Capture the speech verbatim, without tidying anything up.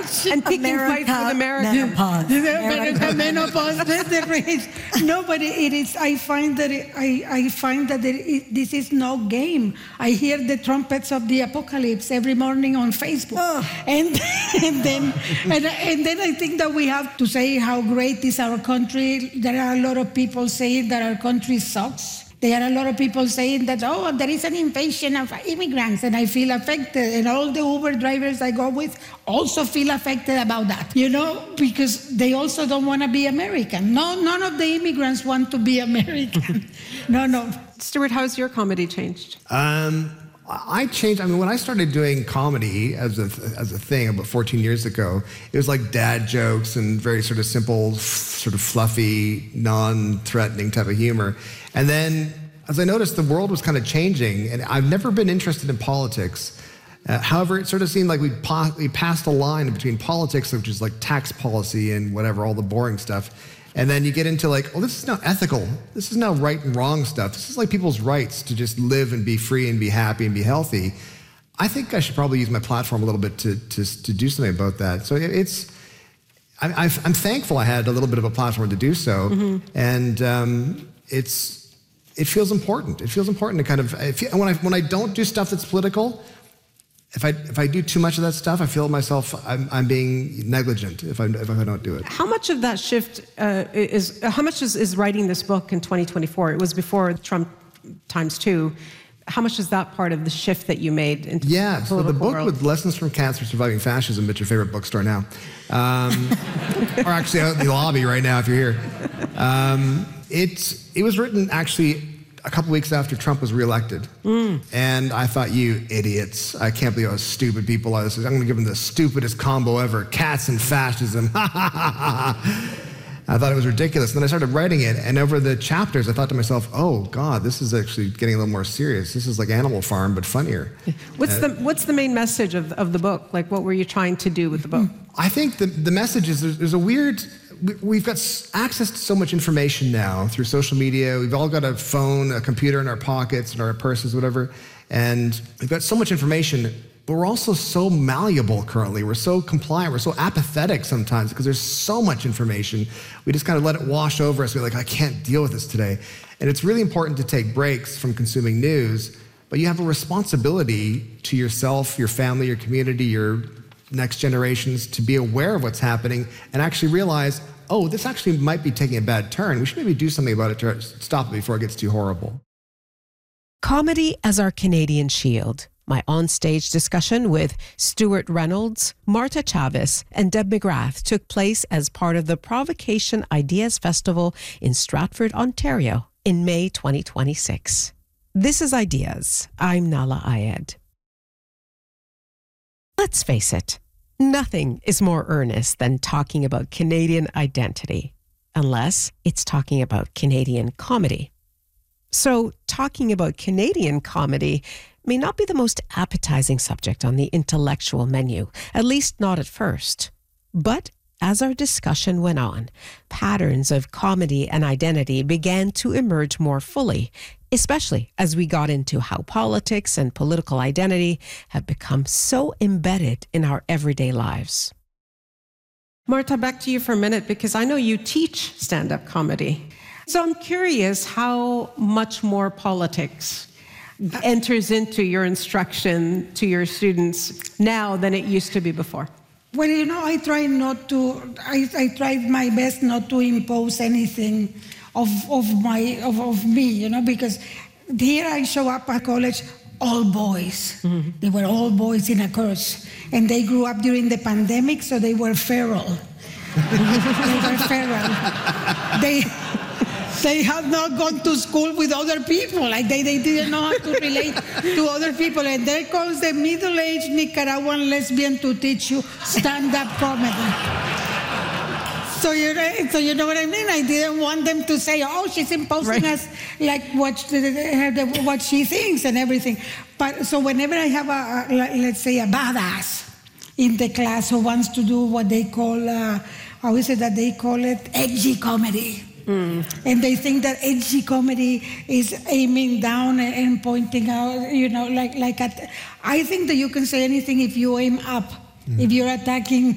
And picking fights with America. Menopause. America menopause. The race. No, but it is. I find that it, I, I find that it, it, this is no game. I hear the trumpets of the apocalypse every morning on Facebook, oh. and, and then and, and then I think that we have to say how great is our country. There are a lot of people saying that our country sucks. There are a lot of people saying that, oh, there is an invasion of immigrants, and I feel affected. And all the Uber drivers I go with also feel affected about that, you know, because they also don't want to be American. No, none of the immigrants want to be American. No, no. Stuart, how's your comedy changed? Um, I changed. I mean, when I started doing comedy as a as a thing about fourteen years ago, it was like dad jokes and very sort of simple, sort of fluffy, non-threatening type of humor. And then, as I noticed, the world was kind of changing, and I've never been interested in politics. Uh, however, it sort of seemed like we pa- we passed a line between politics, which is like tax policy and whatever, all the boring stuff. And then you get into like, oh, this is now ethical. This is now right and wrong stuff. This is like people's rights to just live and be free and be happy and be healthy. I think I should probably use my platform a little bit to to, to do something about that. So it's, I, I've, I'm thankful I had a little bit of a platform to do so. Mm-hmm. And um, it's, it feels important. It feels important to kind of, if you, when I when I don't do stuff that's political, If I if I do too much of that stuff, I feel myself I'm, I'm being negligent if I if I don't do it. How much of that shift uh, is how much is, is writing this book in twenty twenty-four? It was before Trump times two. How much is that part of the shift that you made into yeah, the so the book world? with Lessons from Cancer Surviving Fascism at your favorite bookstore now, um, or actually out in the lobby right now if you're here. Um, it's it was written actually a couple weeks after Trump was reelected. Mm. And I thought, you idiots, I can't believe how stupid people are. This is, I'm going to give them the stupidest combo ever, cats and fascism. I thought it was ridiculous. And then I started writing it, and over the chapters, I thought to myself, oh, God, this is actually getting a little more serious. This is like Animal Farm, but funnier. What's uh, the What's the main message of, of the book? Like, what were you trying to do with the book? I think the, the message is there's, there's a weird... We've got access to so much information now through social media. We've all got a phone, a computer in our pockets, in our purses, whatever. And we've got so much information, but we're also so malleable currently. We're so compliant. We're so apathetic sometimes because there's so much information. We just kind of let it wash over us. We're like, I can't deal with this today. And it's really important to take breaks from consuming news, but you have a responsibility to yourself, your family, your community, your next generations to be aware of what's happening and actually realize, oh, this actually might be taking a bad turn. We should maybe do something about it to stop it before it gets too horrible. Comedy as our Canadian shield. My onstage discussion with Stuart Reynolds, Marta Chavez, and Deb McGrath took place as part of the Provocation Ideas Festival in Stratford, Ontario in May twenty twenty-six. This is Ideas. I'm Nala Ayed. Let's face it, nothing is more earnest than talking about Canadian identity, unless it's talking about Canadian comedy. So, talking about Canadian comedy may not be the most appetizing subject on the intellectual menu, at least not at first. But as our discussion went on, patterns of comedy and identity began to emerge more fully, especially as we got into how politics and political identity have become so embedded in our everyday lives. Marta, back to you for a minute, because I know you teach stand-up comedy. So I'm curious how much more politics enters into your instruction to your students now than it used to be before. Well, you know, I try not to, I, I tried my best not to impose anything of of my of, of me, you know, because here I show up at college, all boys. Mm-hmm. They were all boys in a course. And they grew up during the pandemic, so they were feral. They were feral. They they had not gone to school with other people. Like they, they didn't know how to relate to other people. And there comes the middle-aged Nicaraguan lesbian to teach you stand-up comedy. So you, so you know what I mean? I didn't want them to say, oh, she's imposing right. us like what, what she thinks and everything. But so whenever I have, a, a let's say, a badass in the class who wants to do what they call, uh, how is it that they call it? Edgy comedy. Mm. And they think that edgy comedy is aiming down and pointing out, you know, like, like at, I think that you can say anything if you aim up. Mm. If you're attacking